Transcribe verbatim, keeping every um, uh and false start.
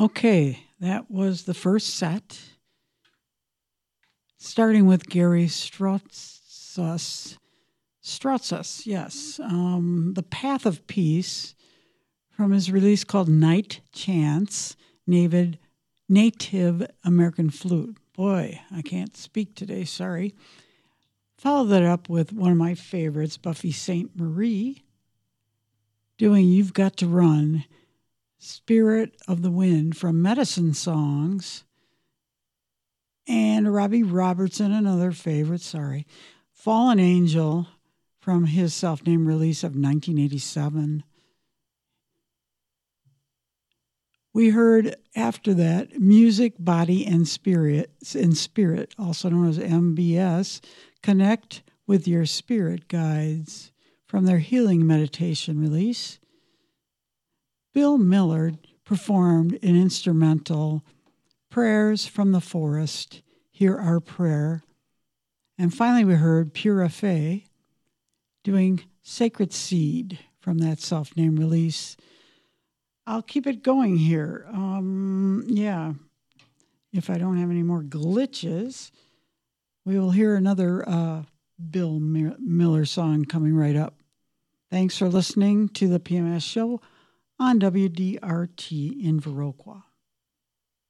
Okay, that was the first set. Starting with Gary Strauss. Strauss, yes. Um, The Path of Peace from his release called Night Chants, Native, Native American Flute. Boy, I can't speak today, sorry. Follow that up with one of my favorites, Buffy Sainte Marie, doing You've Got to Run, Spirit of the Wind from Medicine Songs, and Robbie Robertson, another favorite, sorry, Fallen Angel from his self-named release of nineteen eighty-seven. We heard after that Music, Body, and Spirit, in Spirit, also known as M B S, Connect with Your Spirit Guides from their Healing Meditation release. Bill Miller performed an instrumental, Prayers from the Forest, Hear Our Prayer. And finally we heard Pura Fé doing Sacred Seed from that self-named release. I'll keep it going here. Um, yeah, if I don't have any more glitches, we will hear another uh, Bill Miller song coming right up. Thanks for listening to the P M S show on W D R T in Viroqua.